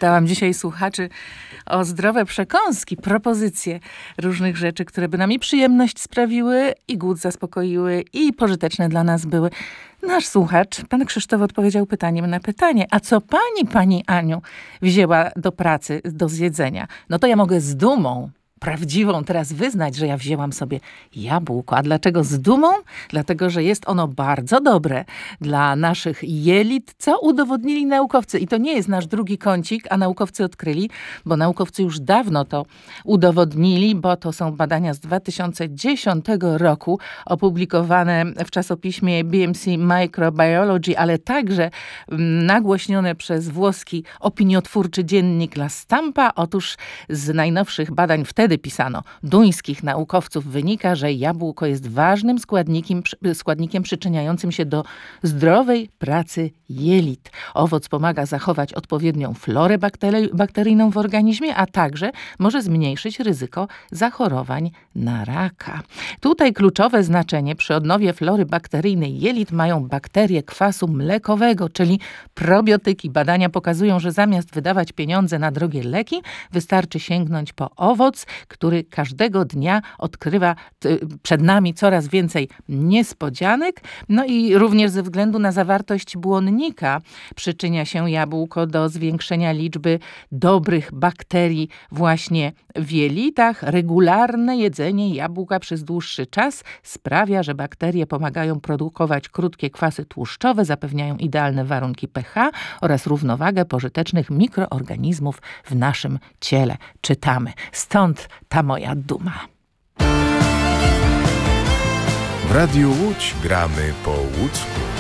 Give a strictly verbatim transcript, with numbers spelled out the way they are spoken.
Pytałam dzisiaj słuchaczy o zdrowe przekąski, propozycje różnych rzeczy, które by nam i przyjemność sprawiły, i głód zaspokoiły, i pożyteczne dla nas były. Nasz słuchacz, pan Krzysztof, odpowiedział pytaniem na pytanie. A co pani, pani Aniu, wzięła do pracy, do zjedzenia? No to ja mogę z dumą prawdziwą teraz wyznać, że ja wzięłam sobie jabłko. A dlaczego z dumą? Dlatego, że jest ono bardzo dobre dla naszych jelit, co udowodnili naukowcy. I to nie jest nasz drugi kącik, a naukowcy odkryli, bo naukowcy już dawno to udowodnili, bo to są badania z dwa tysiące dziesiątego roku opublikowane w czasopiśmie B M C Microbiology, ale także nagłośnione przez włoski opiniotwórczy dziennik La Stampa. Otóż z najnowszych badań wtedy pisano, duńskich naukowców wynika, że jabłko jest ważnym składnikiem, składnikiem przyczyniającym się do zdrowej pracy jelit. Owoc pomaga zachować odpowiednią florę baktery, bakteryjną w organizmie, a także może zmniejszyć ryzyko zachorowań na raka. Tutaj kluczowe znaczenie przy odnowie flory bakteryjnej jelit mają bakterie kwasu mlekowego, czyli probiotyki. Badania pokazują, że zamiast wydawać pieniądze na drogie leki, wystarczy sięgnąć po owoc, który każdego dnia odkrywa t- przed nami coraz więcej niespodzianek. No i również ze względu na zawartość błonnika przyczynia się jabłko do zwiększenia liczby dobrych bakterii właśnie w jelitach. Regularne jedzenie jabłka przez dłuższy czas sprawia, że bakterie pomagają produkować krótkie kwasy tłuszczowe, zapewniają idealne warunki pH oraz równowagę pożytecznych mikroorganizmów w naszym ciele. Czytamy. Stąd ta moja duma. W Radiu Łódź gramy po łódzku.